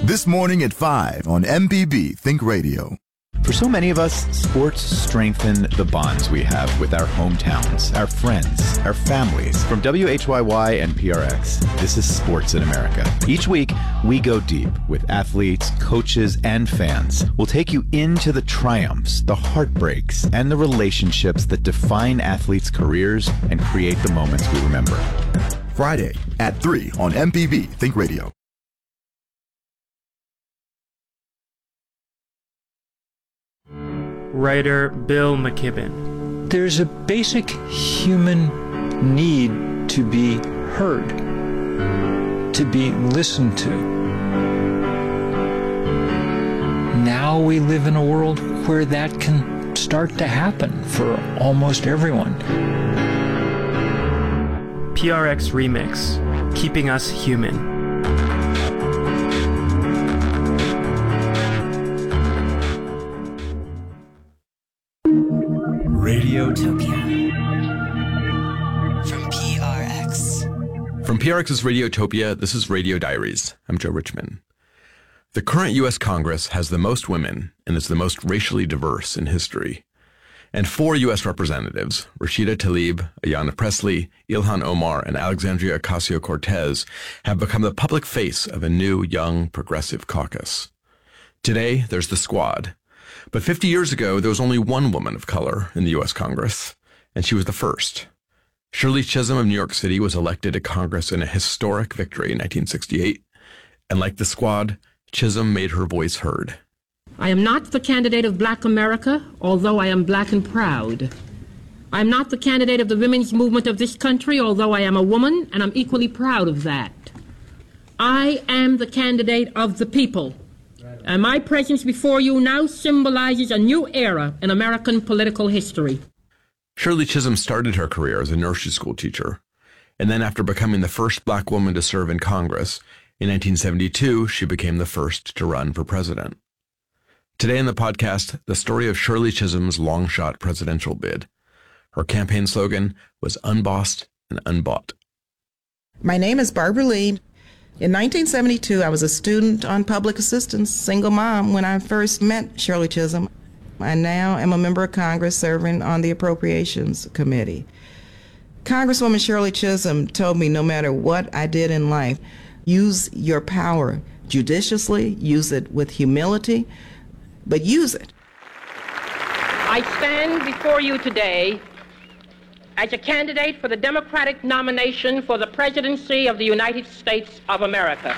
This morning at 5 on MPB Think Radio. For so many of us, sports strengthen the bonds we have with our hometowns, our friends, our families. From WHYY and PRX, this is Sports in America. Each week, we go deep with athletes, coaches, and fans. We'll take you into the triumphs, the heartbreaks, and the relationships that define athletes' careers and create the moments we remember. Friday at 3 on MPB Think Radio. Writer Bill McKibben. There's a basic human need to be heard, to be listened to. Now we live in a world where that can start to happen for almost everyone. PRX Remix, Keeping Us Human. Radiotopia from PRX. From PRX's Radiotopia, this is Radio Diaries. I'm Joe Richman. The current U.S. Congress has the most women and is the most racially diverse in history. And 4 U.S. representatives, Rashida Tlaib, Ayanna Pressley, Ilhan Omar, and Alexandria Ocasio-Cortez, have become the public face of a new, young, progressive caucus. Today, there's the Squad. But 50 years ago, there was only one woman of color in the U.S. Congress, and she was the first. Shirley Chisholm of New York City was elected to Congress in a historic victory in 1968, and like the Squad, Chisholm made her voice heard. I am not the candidate of Black America, although I am black and proud. I am not the candidate of the women's movement of this country, although I am a woman, and I'm equally proud of that. I am the candidate of the people. And my presence before you now symbolizes a new era in American political history. Shirley Chisholm started her career as a nursery school teacher, and then after becoming the first black woman to serve in Congress, in 1972, she became the first to run for president. Today in the podcast, the story of Shirley Chisholm's long-shot presidential bid. Her campaign slogan was unbossed and unbought. My name is Barbara Lee. In 1972, I was a student on public assistance, single mom, when I first met Shirley Chisholm. I now am a member of Congress serving on the Appropriations Committee. Congresswoman Shirley Chisholm told me no matter what I did in life, use your power judiciously, use it with humility, but use it. I stand before you today as a candidate for the Democratic nomination for the presidency of the United States of America.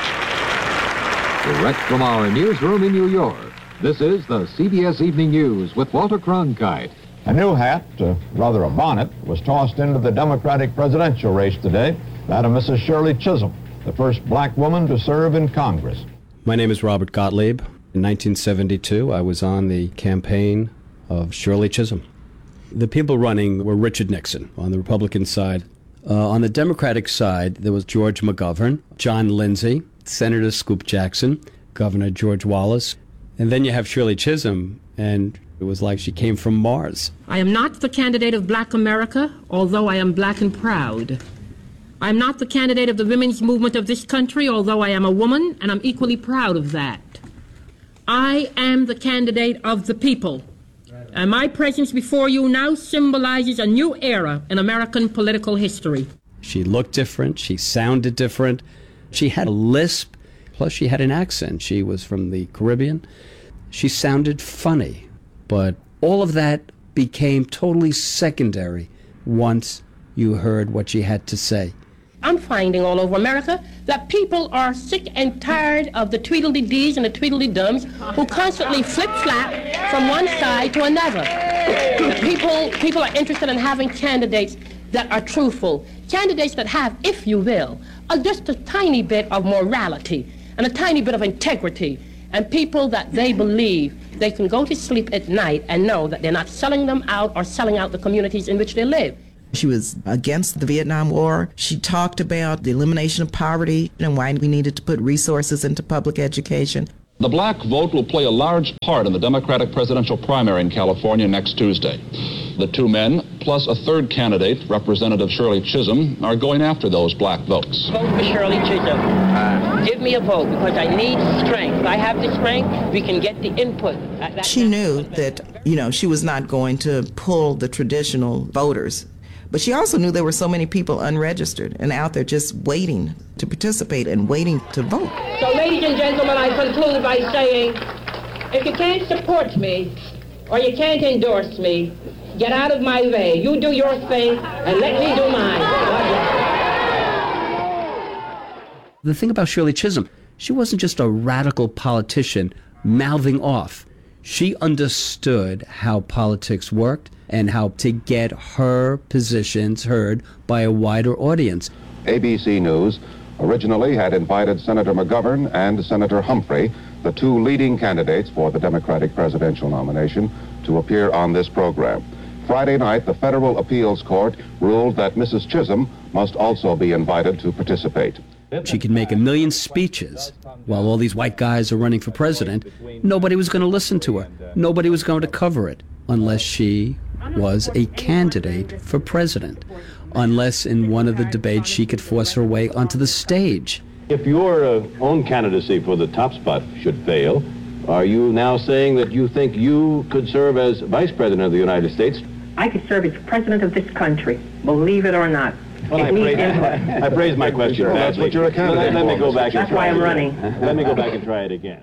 Direct from our newsroom in New York, this is the CBS Evening News with Walter Cronkite. A new hat, rather a bonnet, was tossed into the Democratic presidential race today, that of Mrs. Shirley Chisholm, the first black woman to serve in Congress. My name is Robert Gottlieb. In 1972, I was on the campaign of Shirley Chisholm. The people running were Richard Nixon on the Republican side. On the Democratic side, there was George McGovern, John Lindsay, Senator Scoop Jackson, Governor George Wallace. And then you have Shirley Chisholm, and it was like she came from Mars. I am not the candidate of Black America, although I am black and proud. I am not the candidate of the women's movement of this country, although I am a woman, and I'm equally proud of that. I am the candidate of the people. And my presence before you now symbolizes a new era in American political history. She looked different. She sounded different. She had a lisp, plus she had an accent. She was from the Caribbean. She sounded funny. But all of that became totally secondary once you heard what she had to say. I'm finding all over America that people are sick and tired of the Tweedledee-Dees and the Tweedledee-Dums who constantly flip-flap from one side to another. People are interested in having candidates that are truthful, candidates that have, if you will, just a tiny bit of morality and a tiny bit of integrity, and people that they believe they can go to sleep at night and know that they're not selling them out or selling out the communities in which they live. She was against the Vietnam War. She talked about the elimination of poverty and why we needed to put resources into public education. The black vote will play a large part in the Democratic presidential primary in California next Tuesday. The two men, plus a third candidate, Representative Shirley Chisholm, are going after those black votes. Vote for Shirley Chisholm. Give me a vote because I need strength. If I have the strength, we can get the input. She knew that, she was not going to pull the traditional voters. But she also knew there were so many people unregistered and out there just waiting to participate and waiting to vote. So, ladies and gentlemen, I conclude by saying, if you can't support me or you can't endorse me, get out of my way. You do your thing and let me do mine. The thing about Shirley Chisholm, she wasn't just a radical politician mouthing off. She understood how politics worked and how to get her positions heard by a wider audience. ABC News originally had invited Senator McGovern and Senator Humphrey, the two leading candidates for the Democratic presidential nomination, to appear on this program. Friday night, the Federal Appeals Court ruled that Mrs. Chisholm must also be invited to participate. She could make a million speeches while all these white guys are running for president. Nobody was going to listen to her. Nobody was going to cover it unless she was a candidate for president, unless in one of the debates she could force her way onto the stage. If your own candidacy for the top spot should fail, are you now saying that you think you could serve as Vice President of the United States? I could serve as President of this country, believe it or not. Well, I phrased my question. Sure, that's what you're a candidate Let me go back and That's why I'm running. Let me go back and try it again.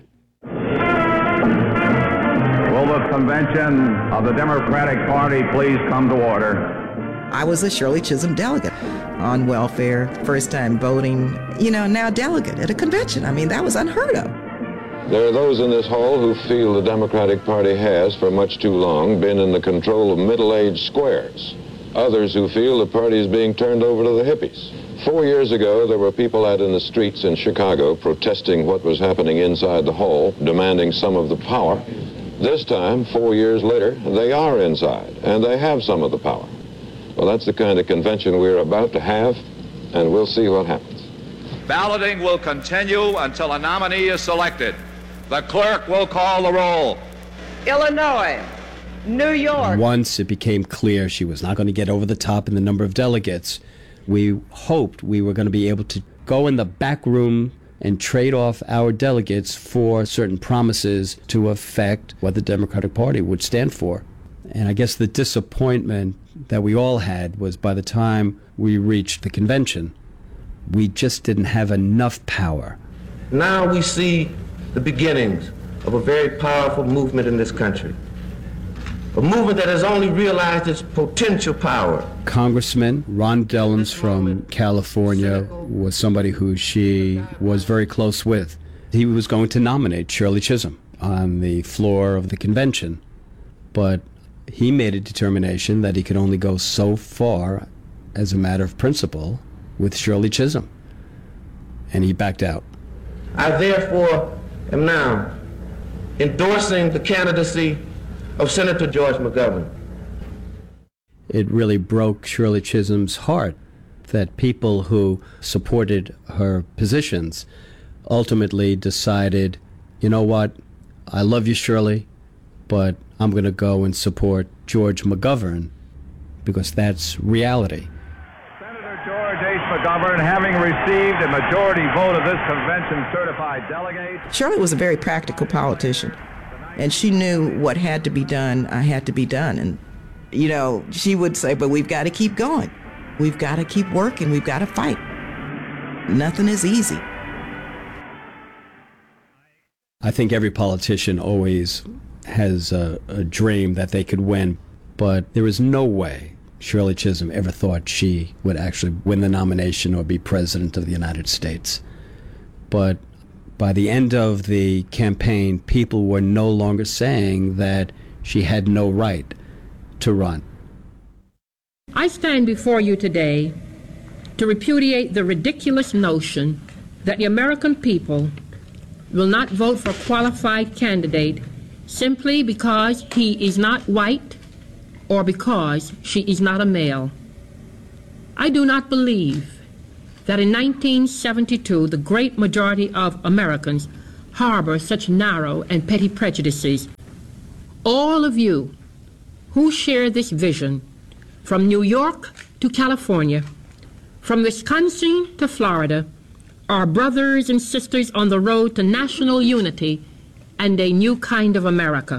Will the convention of the Democratic Party please come to order? I was a Shirley Chisholm delegate on welfare, first time voting, now delegate at a convention. I mean, that was unheard of. There are those in this hall who feel the Democratic Party has, for much too long, been in the control of middle-aged squares. Others who feel the party is being turned over to the hippies. 4 years ago, there were people out in the streets in Chicago protesting what was happening inside the hall, demanding some of the power. This time, 4 years later, they are inside, and they have some of the power. Well, that's the kind of convention we're about to have, and we'll see what happens. Balloting will continue until a nominee is selected. The clerk will call the roll. Illinois, New York. Once it became clear she was not going to get over the top in the number of delegates, we hoped we were going to be able to go in the back room and trade off our delegates for certain promises to affect what the Democratic Party would stand for. And I guess the disappointment that we all had was by the time we reached the convention, we just didn't have enough power. Now we see the beginnings of a very powerful movement in this country. A movement that has only realized its potential power. Congressman Ron Dellums from California was somebody who she was very close with. He was going to nominate Shirley Chisholm on the floor of the convention, but he made a determination that he could only go so far as a matter of principle with Shirley Chisholm, and he backed out. I therefore am now endorsing the candidacy of Senator George McGovern. It really broke Shirley Chisholm's heart that people who supported her positions ultimately decided, you know what, I love you, Shirley, but I'm going to go and support George McGovern because that's reality. Senator George H. McGovern, having received a majority vote of this convention certified delegate. Shirley was a very practical politician, and she knew what had to be done had to be done. And, she would say, but we've got to keep going. We've got to keep working. We've got to fight. Nothing is easy. I think every politician always has a dream that they could win, but there is no way Shirley Chisholm ever thought she would actually win the nomination or be president of the United States. But by the end of the campaign, people were no longer saying that she had no right to run. I stand before you today to repudiate the ridiculous notion that the American people will not vote for a qualified candidate simply because he is not white or because she is not a male. I do not believe that in 1972 the great majority of Americans harbor such narrow and petty prejudices. All of you who share this vision, from New York to California, from Wisconsin to Florida, are brothers and sisters on the road to national unity and a new kind of America.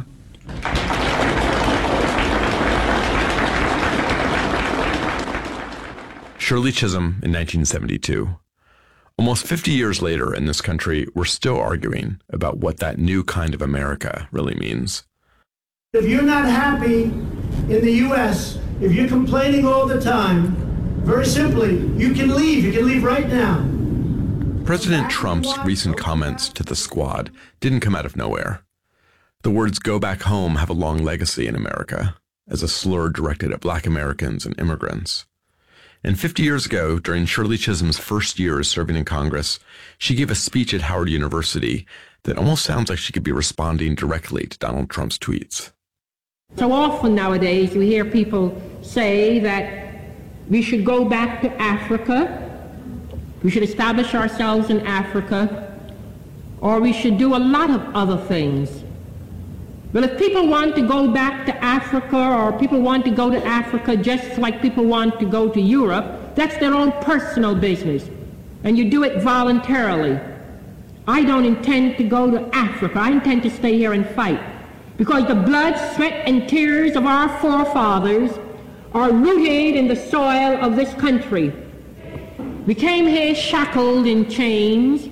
Shirley Chisholm in 1972. Almost 50 years later in this country, we're still arguing about what that new kind of America really means. If you're not happy in the U.S., if you're complaining all the time, very simply, you can leave. You can leave right now. President Trump's recent comments to the Squad didn't come out of nowhere. The words "go back home" have a long legacy in America as a slur directed at Black Americans and immigrants. And 50 years ago, during Shirley Chisholm's first years serving in Congress, she gave a speech at Howard University that almost sounds like she could be responding directly to Donald Trump's tweets. So often nowadays we hear people say that we should go back to Africa, we should establish ourselves in Africa, or we should do a lot of other things. Well, if people want to go back to Africa, or people want to go to Africa just like people want to go to Europe, that's their own personal business, and you do it voluntarily. I don't intend to go to Africa. I intend to stay here and fight, because the blood, sweat, and tears of our forefathers are rooted in the soil of this country. We came here shackled in chains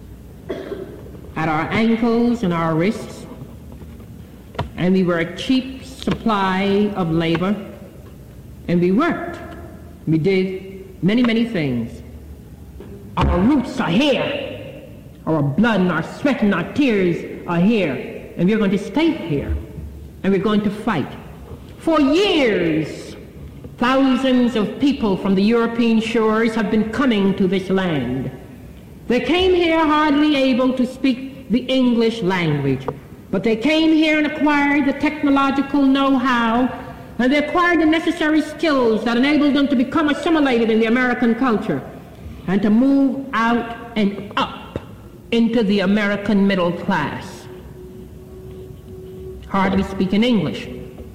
at our ankles and our wrists, and we were a cheap supply of labor, and we worked. We did many, many things. Our roots are here. Our blood and our sweat and our tears are here, and we're going to stay here, and we're going to fight. For years, thousands of people from the European shores have been coming to this land. They came here hardly able to speak the English language, but they came here and acquired the technological know-how, and they acquired the necessary skills that enabled them to become assimilated in the American culture and to move out and up into the American middle class. Hardly speaking English.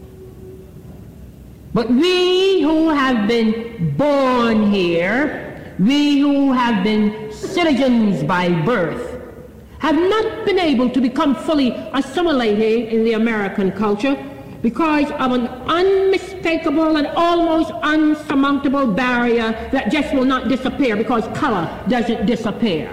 But we who have been born here, we who have been citizens by birth, have not been able to become fully assimilated in the American culture because of an unmistakable and almost unsurmountable barrier that just will not disappear, because color doesn't disappear.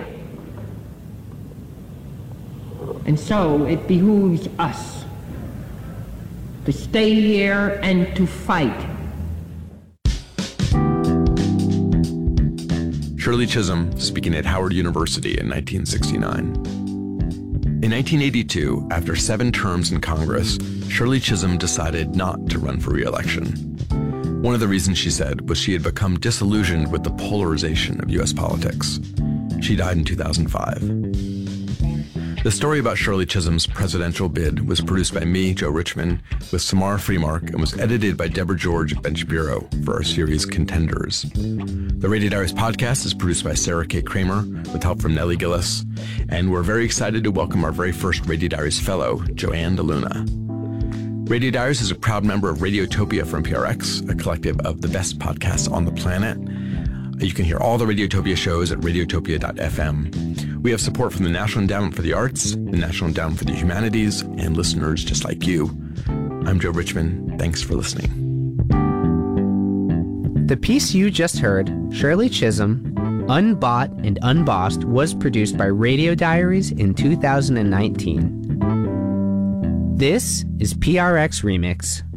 And so it behooves us to stay here and to fight. Shirley Chisholm speaking at Howard University in 1969. In 1982, after 7 terms in Congress, Shirley Chisholm decided not to run for re-election. One of the reasons, she said, was she had become disillusioned with the polarization of U.S. politics. She died in 2005. The story about Shirley Chisholm's presidential bid was produced by me, Joe Richman, with Samara Freemark, and was edited by Deborah George at Ben Shapiro for our series Contenders. The Radio Diaries podcast is produced by Sarah K. Kramer with help from Nellie Gillis, and we're very excited to welcome our very first Radio Diaries fellow, Joanne DeLuna. Radio Diaries is a proud member of Radiotopia from PRX, a collective of the best podcasts on the planet. You can hear all the Radiotopia shows at radiotopia.fm. We have support from the National Endowment for the Arts, the National Endowment for the Humanities, and listeners just like you. I'm Joe Richman. Thanks for listening. The piece you just heard, Shirley Chisholm, Unbought and Unbossed, was produced by Radio Diaries in 2019. This is PRX Remix.